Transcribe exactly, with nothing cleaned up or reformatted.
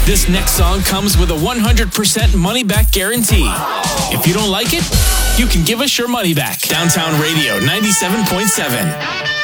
This next song comes with a one hundred percent money-back guarantee. If you don't like it, you can give us your money back. Downtown Radio ninety-seven point seven.